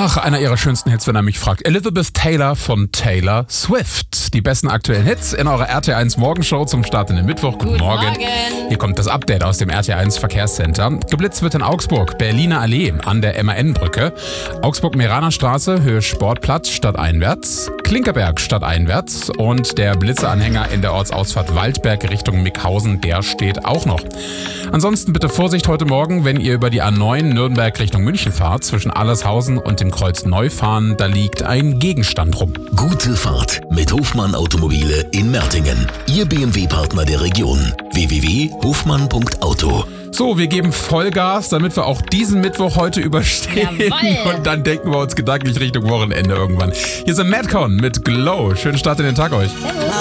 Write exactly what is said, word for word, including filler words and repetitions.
Ach, einer ihrer schönsten Hits, wenn er mich fragt. Elizabeth Taylor von Taylor Swift. Die besten aktuellen Hits in eurer R T eins Morgenshow zum Start in den Mittwoch. Guten, Guten Morgen. Morgen. Hier kommt das Update aus dem R T eins Verkehrscenter. Geblitzt wird in Augsburg, Berliner Allee an der M A N-Brücke. Augsburg-Meraner Straße, Höhe Sportplatz, stadteinwärts. Klinkerberg stadteinwärts. Und der Blitzeanhänger in der Ortsausfahrt Waldberg Richtung Mickhausen, der steht auch noch. Ansonsten bitte Vorsicht heute Morgen, wenn ihr über die A neun Nürnberg Richtung München fahrt. Zwischen Allershausen und dem Kreuz Neufahren, da liegt ein Gegenstand rum. Gute Fahrt mit Hofmann Automobile in Mertingen. Ihr B M W-Partner der Region. w w w punkt hofmann punkt auto. So, wir geben Vollgas, damit wir auch diesen Mittwoch heute überstehen. Jawoll. Und dann denken wir uns gedanklich Richtung Wochenende irgendwann. Hier sind Madcon mit Glow. Schönen Start in den Tag euch. Servus.